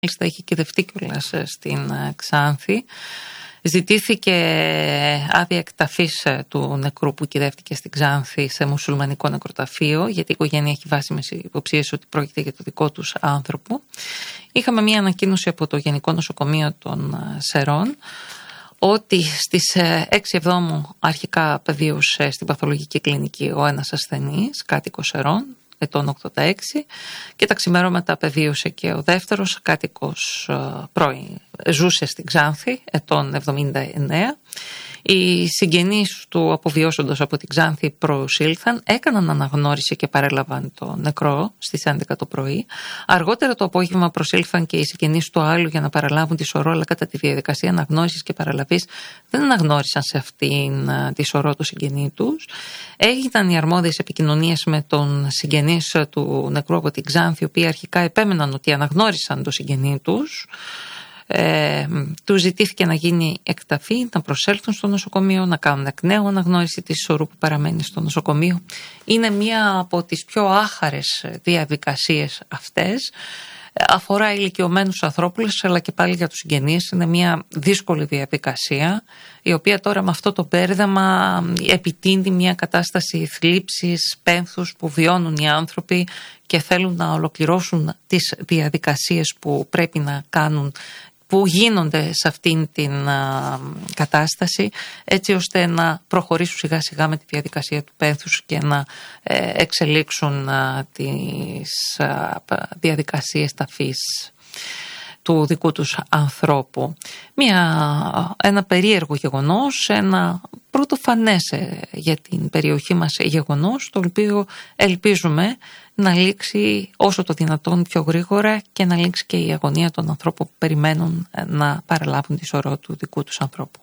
Έχει κυδευτεί κιόλας στην Ξάνθη. Ζητήθηκε άδεια εκταφής του νεκρού που κυδεύτηκε στην Ξάνθη σε μουσουλμανικό νεκροταφείο, γιατί η οικογένεια έχει βάσιμες υποψίες ότι πρόκειται για το δικό τους άνθρωπο. Είχαμε μία ανακοίνωση από το Γενικό Νοσοκομείο των Σερών ότι στις 6 Εβδόμου αρχικά πεδίωσε στην παθολογική κλινική ο ένας ασθενής, κάτοικος Σερών, ετών 86, και τα ξημερώματα πεδίωσε και ο δεύτερος, κάτοικος πρώην, ζούσε στην Ξάνθη, ετών 79. Οι συγγενείς του αποβιώσοντος από την Ξάνθη προσήλθαν, έκαναν αναγνώριση και παρέλαβαν το νεκρό στις 11 το πρωί. Αργότερα το απόγευμα προσήλθαν και οι συγγενείς του άλλου για να παραλάβουν τη σωρό, αλλά κατά τη διαδικασία αναγνώρισης και παραλαβής δεν αναγνώρισαν σε αυτήν τη σωρό του συγγενή τους. Έγιναν οι αρμόδιες επικοινωνίες με τον συγγενείς του νεκρού από την Ξάνθη, οι οποίοι αρχικά επέμεναν ότι αναγνώρισαν το συγγενή τους. Του ζητήθηκε να γίνει εκταφή, να προσέλθουν στο νοσοκομείο, να κάνουν εκ νέου αναγνώριση της σωρού που παραμένει στο νοσοκομείο. Είναι μία από τις πιο άχαρες διαδικασίες αυτές. Αφορά ηλικιωμένους ανθρώπους, αλλά και πάλι για τους συγγενείς είναι μια δύσκολη διαδικασία, η οποία τώρα με αυτό το μπέρδεμα επιτείνει μια κατάσταση θλίψης, πένθους που βιώνουν οι άνθρωποι και θέλουν να ολοκληρώσουν τις διαδικασίες που πρέπει να κάνουν, που γίνονται σε αυτήν την κατάσταση, έτσι ώστε να προχωρήσουν σιγά σιγά με τη διαδικασία του πένθους και να εξελίξουν τις διαδικασίες ταφής του δικού τους ανθρώπου. Ένα περίεργο γεγονός, ένα πρωτοφανές για την περιοχή μας γεγονός, το οποίο ελπίζουμε να λήξει όσο το δυνατόν πιο γρήγορα και να λήξει και η αγωνία των ανθρώπων που περιμένουν να παραλάβουν τη σωρό του δικού τους ανθρώπου.